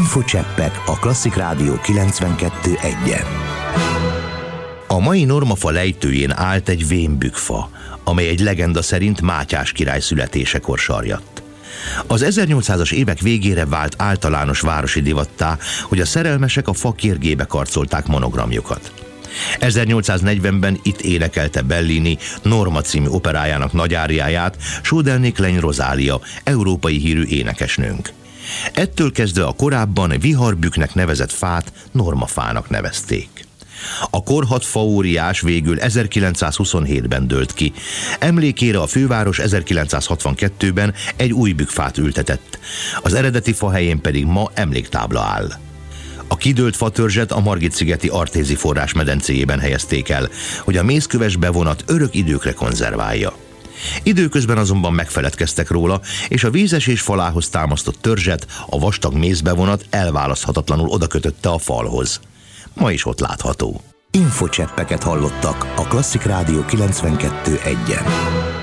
Infocseppek a Klasszik Rádió 92.1-en. A mai Normafa lejtőjén állt egy vénbükfa, amely egy legenda szerint Mátyás király születésekor sarjadt. Az 1800-as évek végére vált általános városi divattá, hogy a szerelmesek a fa kérgébe karcolták monogramjukat. 1840-ben itt énekelte Bellini Norma című operájának nagyáriáját Sódelnék Leny Rozália, európai hírű énekesnőnk. Ettől kezdve a korábban viharbüknek nevezett fát Normafának nevezték. A korhadt faóriás végül 1927-ben dőlt ki. Emlékére a főváros 1962-ben egy új bükkfát ültetett. Az eredeti fa helyén pedig ma emléktábla áll. A kidőlt fatörzset a Margit-szigeti Artézi forrás medencéjében helyezték el, hogy a mészköves bevonat örök időkre konzerválja. Időközben azonban megfeledkeztek róla, és a vízesés falához támasztott törzset a vastag mészbevonat elválaszthatatlanul odakötötte a falhoz. Ma is ott látható. Infocseppeket hallottak a Klasszik Rádió 92.1-en.